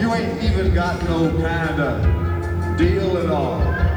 You ain't even got no kind of deal at all.